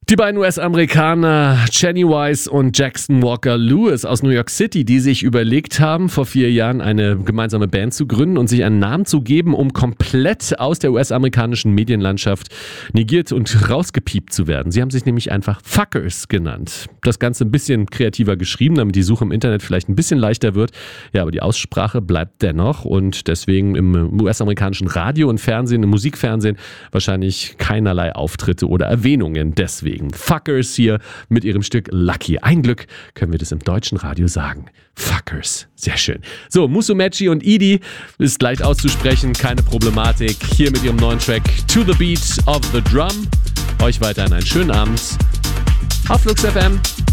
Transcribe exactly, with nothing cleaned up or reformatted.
Die beiden U S-Amerikaner Jenny Wise und Jackson Walker Lewis aus New York City, die sich überlegt haben, vor vier Jahren eine gemeinsame Band zu gründen und sich einen Namen zu geben, um komplett aus der U S-amerikanischen Medienlandschaft negiert und rausgepiept zu werden. Sie haben sich nämlich einfach Fuckers genannt. Das Ganze ein bisschen kreativer geschrieben, damit die Suche im Internet vielleicht ein bisschen leichter wird. Ja, aber die Aussprache bleibt dennoch und deswegen im U S-amerikanischen Radio und Fernsehen, im Musikfernsehen wahrscheinlich keinerlei Auftritte oder Erwähnungen deswegen. Fuckers hier mit ihrem Stück Lucky. Ein Glück können wir das im deutschen Radio sagen. Fuckers. Sehr schön. So, Musumeci und Edie ist leicht auszusprechen, keine Problematik. Hier mit ihrem neuen Track To the Beat of the Drum. Euch weiterhin einen schönen Abend auf Flux F M.